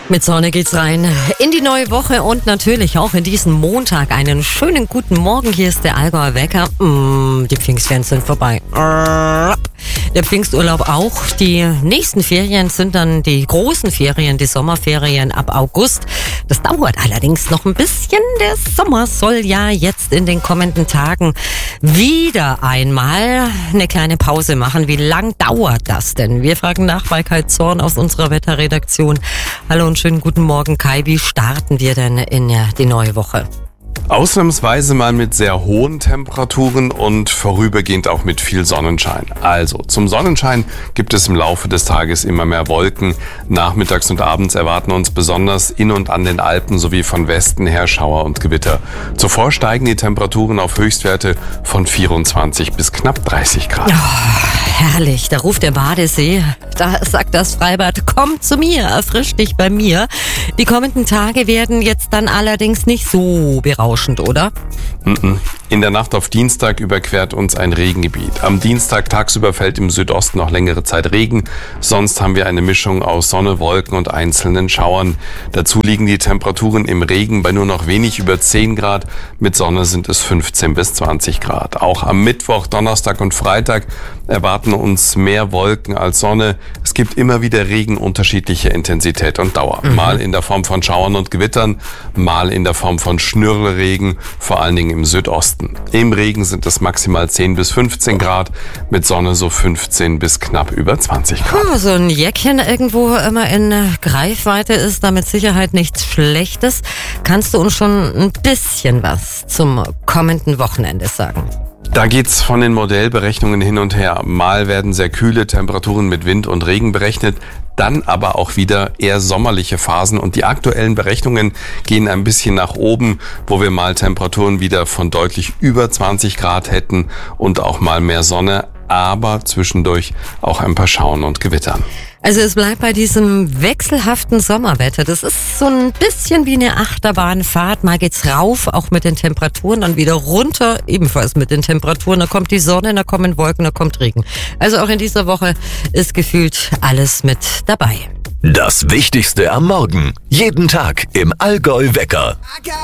Mit Sonne geht's rein in die neue Woche und natürlich auch in diesen Montag. Einen schönen guten Morgen. Hier ist der Allgäuer Wecker. Die Pfingstferien sind vorbei. Der Pfingsturlaub auch. Die nächsten Ferien sind dann die großen Ferien, die Sommerferien ab August. Das dauert allerdings noch ein bisschen. Der Sommer soll ja jetzt in den kommenden Tagen wieder einmal eine kleine Pause machen. Wie lang dauert das denn? Wir fragen nach bei Kai Zorn aus unserer Wetterredaktion. Hallo und schönen guten Morgen, Kai. Wie starten wir denn in die neue Woche? Ausnahmsweise mal mit sehr hohen Temperaturen und vorübergehend auch mit viel Sonnenschein. Also, zum Sonnenschein gibt es im Laufe des Tages immer mehr Wolken. Nachmittags und abends erwarten uns besonders in und an den Alpen sowie von Westen her Schauer und Gewitter. Zuvor steigen die Temperaturen auf Höchstwerte von 24 bis knapp 30 Grad. Oh, herrlich, da ruft der Badesee. Da sagt das Freibad, komm zu mir, erfrisch dich bei mir. Die kommenden Tage werden jetzt dann allerdings nicht so berauschend, oder? In der Nacht auf Dienstag überquert uns ein Regengebiet. Am Dienstag tagsüber fällt im Südosten noch längere Zeit Regen. Sonst haben wir eine Mischung aus Sonne, Wolken und einzelnen Schauern. Dazu liegen die Temperaturen im Regen bei nur noch wenig über 10 Grad. Mit Sonne sind es 15 bis 20 Grad. Auch am Mittwoch, Donnerstag und Freitag erwarten uns mehr Wolken als Sonne. Es gibt immer wieder Regen unterschiedlicher Intensität und Dauer. Mal in der Form von Schauern und Gewittern, mal in der Form von Schnürrregen, vor allen Dingen im Südosten. Im Regen sind es maximal 10 bis 15 Grad, mit Sonne so 15 bis knapp über 20 Grad. So ein Jäckchen irgendwo immer in Greifweite ist da mit Sicherheit nichts Schlechtes. Kannst du uns schon ein bisschen was zum kommenden Wochenende sagen? Da geht's von den Modellberechnungen hin und her. Mal werden sehr kühle Temperaturen mit Wind und Regen berechnet, dann aber auch wieder eher sommerliche Phasen und die aktuellen Berechnungen gehen ein bisschen nach oben, wo wir mal Temperaturen wieder von deutlich über 20 Grad hätten und auch mal mehr Sonne, aber zwischendurch auch ein paar Schauern und Gewittern. Also es bleibt bei diesem wechselhaften Sommerwetter. Das ist so ein bisschen wie eine Achterbahnfahrt. Mal geht's rauf, auch mit den Temperaturen, dann wieder runter, ebenfalls mit den Temperaturen. Da kommt die Sonne, da kommen Wolken, da kommt Regen. Also auch in dieser Woche ist gefühlt alles mit dabei. Das Wichtigste am Morgen. Jeden Tag im Allgäu Wecker.